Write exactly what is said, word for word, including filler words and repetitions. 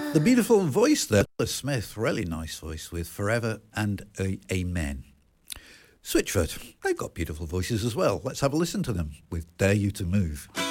The beautiful voice there, Paula Smith, really nice voice with Forever and a- Amen. Switchfoot, they've got beautiful voices as well. Let's have a listen to them with Dare You to Move.